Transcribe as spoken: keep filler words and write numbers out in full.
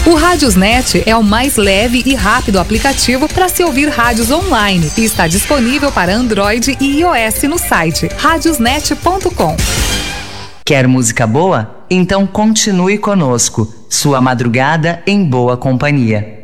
O Radiosnet é o mais leve e rápido aplicativo para se ouvir rádios online e está disponível para Android e iOS no site radiosnet ponto com. Quer música boa? Então continue conosco. Sua madrugada em boa companhia.